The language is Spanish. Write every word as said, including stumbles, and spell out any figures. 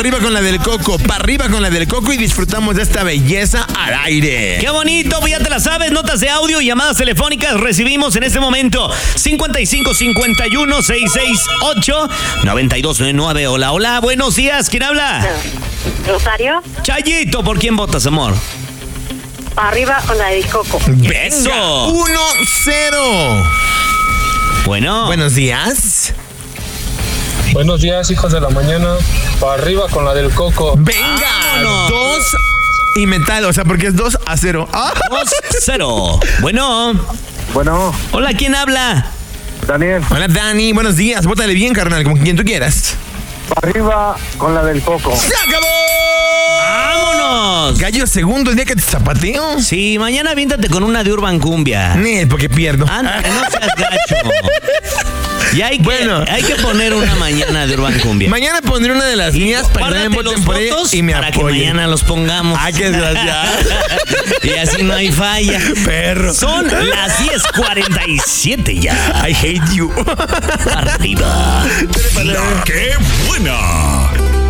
arriba con la del Coco, para arriba con la del Coco y disfrutamos de esta belleza al aire. ¡Qué bonito! Pues ya te la sabes, notas de audio y llamadas telefónicas recibimos en este momento. cincuenta y cinco cincuenta y uno seiscientos sesenta y ocho noventa y dos noventa y nueve. Hola, hola, buenos días, ¿quién habla? Rosario. Chayito, ¿por quién votas, amor? Para arriba con la del Coco. ¡Eso! uno cero. Bueno. Buenos días. Buenos días, hijos de la mañana. Para arriba con la del Coco. Venga, ¡Vámonos! dos y metal, o sea, porque es dos a cero. ¡Ah! dos cero. Bueno. Bueno, Hola, ¿quién habla? Daniel, Hola, Dani, buenos días. Bótale bien, carnal, como quien tú quieras. para arriba con la del Coco. ¡Se acabó! ¡Vámonos! Gallo, segundo el día que te zapateo. Sí, mañana aviéntate con una de Urban Cumbia. Nel, porque pierdo. Ándale, no seas gacho. Y hay que, Bueno. hay que poner una mañana de Urban Cumbia. Mañana pondré una de las mías para que Guárdate me los voten por ella votos y me para apoyen. que mañana los pongamos. ¡Ay, qué desgraciado! Y así no hay falla. Perro. Son las diez cuarenta y siete ya. I hate you. Arriba. ¡Qué buena!